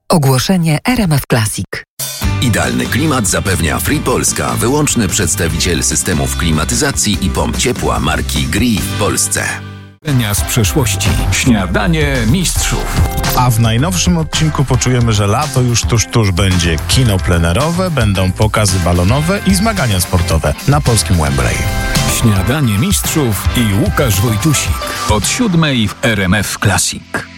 Ogłoszenie RMF Classic. Idealny klimat zapewnia Free Polska, wyłączny przedstawiciel systemów klimatyzacji i pomp ciepła marki Gree w Polsce. Dnia z przeszłości. Śniadanie mistrzów. A w najnowszym odcinku poczujemy, że lato już tuż będzie kino plenerowe, będą pokazy balonowe i zmagania sportowe na polskim Wembley. Śniadanie mistrzów i Łukasz Wojtusik. Od 7:00 w RMF Classic.